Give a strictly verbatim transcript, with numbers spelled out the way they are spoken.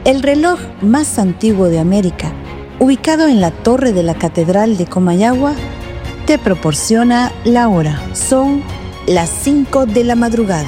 El reloj más antiguo de América, ubicado en la torre de la Catedral de Comayagua, te proporciona la hora. Son las cinco de la madrugada.